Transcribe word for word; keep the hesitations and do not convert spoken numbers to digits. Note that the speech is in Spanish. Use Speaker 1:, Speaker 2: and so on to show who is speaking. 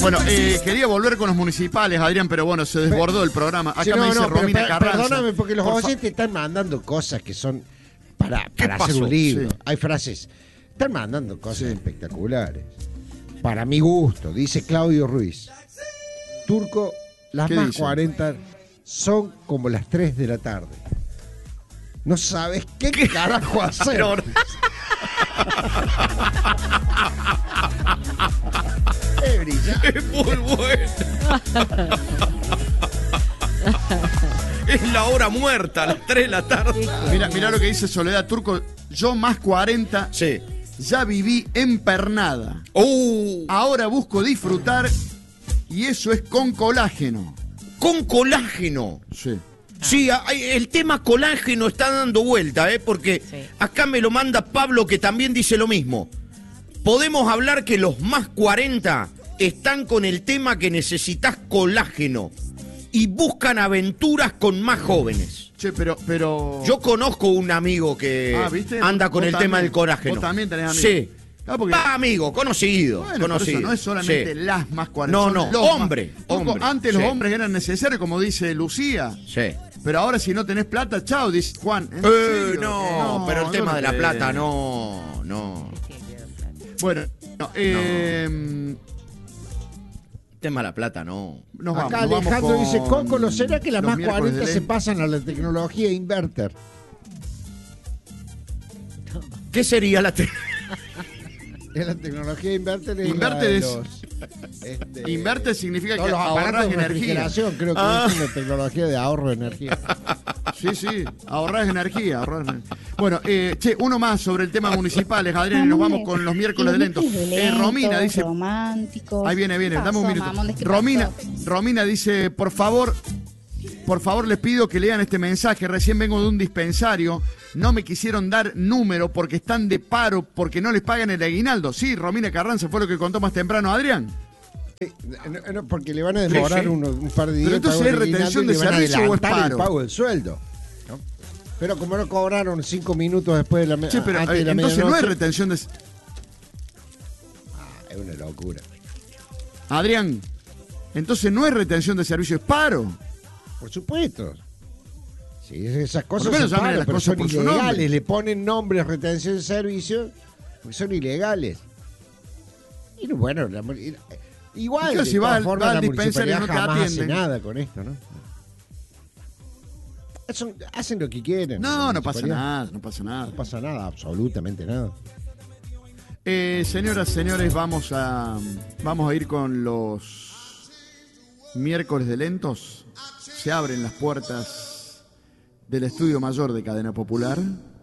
Speaker 1: Bueno, eh, quería volver con los municipales, Adrián, pero bueno, se desbordó el programa. Acá
Speaker 2: Sí, no,
Speaker 1: me dice
Speaker 2: no,
Speaker 1: Romina
Speaker 2: per-
Speaker 1: Carranza.
Speaker 2: Perdóname, porque los
Speaker 1: Por fa-
Speaker 2: oyentes están mandando cosas que son para, para hacer
Speaker 1: pasó?
Speaker 2: un libro.
Speaker 1: Sí.
Speaker 2: Hay frases. Están mandando cosas espectaculares. Para mi gusto, dice Claudio Ruiz. Turco, las
Speaker 1: ¿Qué
Speaker 2: más
Speaker 1: dicen?
Speaker 2: cuarenta son como las tres de la tarde. No sabes qué, carajo hacer.
Speaker 1: No, no.
Speaker 2: Es brillante.
Speaker 1: Es muy bueno. Es la hora muerta, a las tres de la tarde. Mira, mira lo que dice Soledad Turco. Yo más cuarenta,
Speaker 3: Sí.
Speaker 1: ya viví empernada.
Speaker 3: Uh,
Speaker 1: Ahora busco disfrutar y eso es con colágeno.
Speaker 3: con colágeno.
Speaker 1: Sí.
Speaker 3: Sí, hay- el tema colágeno está dando vuelta, ¿eh? Porque
Speaker 4: Sí.
Speaker 3: acá me lo manda Pablo, que también dice lo mismo. Podemos hablar que los más cuarenta están con el tema que necesitas colágeno y buscan aventuras con más jóvenes.
Speaker 1: Che, pero, pero.
Speaker 3: Yo conozco un amigo que
Speaker 1: Ah, ¿viste?
Speaker 3: anda con
Speaker 1: Vos
Speaker 3: el
Speaker 1: también.
Speaker 3: tema del colágeno.
Speaker 1: Vos también tenés amigos.
Speaker 3: Sí.
Speaker 1: Ah, porque-
Speaker 3: Ah, amigo, conocido.
Speaker 1: Bueno, por
Speaker 3: conocido.
Speaker 1: eso no es solamente
Speaker 3: Sí.
Speaker 1: las más cuarenta.
Speaker 3: No,
Speaker 1: son
Speaker 3: no,
Speaker 1: los más-
Speaker 3: hombre,
Speaker 1: Turco,
Speaker 3: hombre,
Speaker 1: antes
Speaker 3: sí.
Speaker 1: los hombres eran necesarios, como dice Lucía.
Speaker 3: Sí.
Speaker 1: Pero ahora si no tenés plata, chao, dice Juan. ¿En
Speaker 3: Eh,
Speaker 1: serio?
Speaker 3: no, pero el
Speaker 1: yo
Speaker 3: tema
Speaker 1: no
Speaker 3: de la
Speaker 1: creo.
Speaker 3: plata, no, no.
Speaker 1: Bueno, no, eh,
Speaker 3: Tema de la plata, no.
Speaker 1: nos vamos.
Speaker 2: Acá
Speaker 1: nos vamos
Speaker 2: Alejandro
Speaker 1: con
Speaker 2: dice, Coco, ¿no será que las
Speaker 1: los
Speaker 2: más
Speaker 1: miércoles
Speaker 2: cuarenta
Speaker 1: de
Speaker 2: se
Speaker 1: Lent?
Speaker 2: pasan a la tecnología inverter?
Speaker 3: ¿Qué sería la te-
Speaker 2: Es la tecnología inverter. Es
Speaker 1: Inverter
Speaker 2: la de
Speaker 1: es-
Speaker 2: los, este,
Speaker 1: Inverter significa
Speaker 2: todos
Speaker 1: que
Speaker 2: los aparatos
Speaker 1: ahorras
Speaker 2: de
Speaker 1: energía.
Speaker 2: refrigeración, creo que
Speaker 1: Ah.
Speaker 2: es una tecnología de ahorro de energía.
Speaker 1: Sí, sí, ahorras energía. Ahorrás energía. Bueno, eh, che, uno más sobre el tema municipales, Adrián, y nos vamos con los miércoles de lentos. Eh, Romina dice.
Speaker 5: Románticos.
Speaker 1: Ahí viene, viene,
Speaker 5: ¿Qué
Speaker 1: dame un
Speaker 5: pasó,
Speaker 1: minuto.
Speaker 5: mamones? ¿Qué
Speaker 1: Romina,
Speaker 5: pasó?
Speaker 1: Romina dice, por favor, por favor les pido que lean este mensaje. Recién vengo de un dispensario. No me quisieron dar número porque están de paro, porque no les pagan el aguinaldo. Sí, Romina Carranza fue lo que contó más temprano Adrián.
Speaker 2: No, no, porque le van a demorar
Speaker 1: Sí, sí.
Speaker 2: uno- un par de días.
Speaker 1: Pero entonces
Speaker 2: pagar
Speaker 1: es
Speaker 2: el aguinaldo
Speaker 1: retención
Speaker 2: y
Speaker 1: de
Speaker 2: le van a
Speaker 1: servicio o es
Speaker 2: adelantar
Speaker 1: paro.
Speaker 2: el pago del sueldo. ¿no? Pero como no cobraron cinco minutos después de la, me-
Speaker 1: Che, pero
Speaker 2: antes de
Speaker 1: eh,
Speaker 2: la
Speaker 1: entonces no es
Speaker 2: medianoche,
Speaker 1: retención de...
Speaker 2: ah, es una locura.
Speaker 1: Adrián, entonces no es retención de servicio, es paro.
Speaker 2: Por supuesto. Sí, esas cosas
Speaker 1: Por lo menos
Speaker 2: son
Speaker 1: llamen
Speaker 2: paros,
Speaker 1: las
Speaker 2: pero
Speaker 1: cosas
Speaker 2: son
Speaker 1: por su
Speaker 2: ilegales.
Speaker 1: nombre.
Speaker 2: Le ponen nombres retención de servicio porque son ilegales. Y no, bueno, la, igual,
Speaker 1: Claro,
Speaker 2: de
Speaker 1: si vas
Speaker 2: todas
Speaker 1: al-
Speaker 2: formas,
Speaker 1: vas al
Speaker 2: la
Speaker 1: dispensario y
Speaker 2: municipalidad
Speaker 1: no te
Speaker 2: jamás hace
Speaker 1: atienden.
Speaker 2: nada con esto, ¿no? Son- hacen lo que quieren.
Speaker 1: No,
Speaker 2: la
Speaker 1: no pasa
Speaker 2: municipalidad.
Speaker 1: nada, no pasa nada.
Speaker 2: No pasa nada, absolutamente nada.
Speaker 1: Eh, señoras, señores, vamos a vamos a ir con los miércoles de lentos. Se abren las puertas del estudio mayor de Cadena Popular.